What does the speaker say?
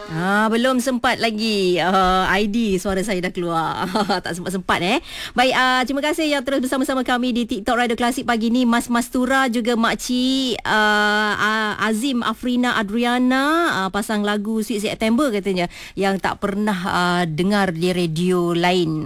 Belum sempat lagi. ID suara saya dah keluar. Tak sempat-sempat Baik, terima kasih yang terus bersama-sama kami di TikTok Radio Klasik pagi ni. Mas Mastura juga Makcik Azim Afrina Adriana, pasang lagu Sweet September katanya yang tak pernah dengar di radio lain.